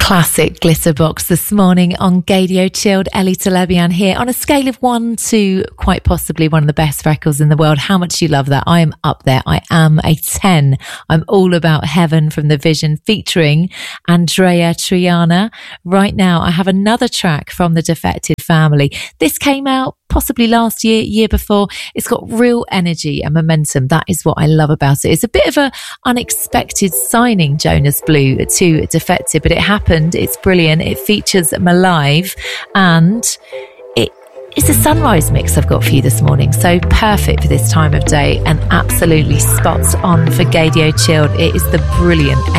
Classic Glitterbox this morning on Gaydio Chilled. Ellie Talebian here. On a scale of 1 to quite possibly one of the best records in the world, how much you love that? I am up there. I am a 10. I'm all about Heaven from The Vision featuring Andrea Triana. Right now, I have another track from the Defected family. This came out possibly last year before. It's got real energy and momentum. That is what I love about it. It's a bit of a unexpected signing, Jonas Blue, to Defected, but it happened. It's brilliant. It features Malive, and it's a sunrise mix I've got for you this morning. So perfect for this time of day and absolutely spot on for Gaydio Chilled. It is the brilliant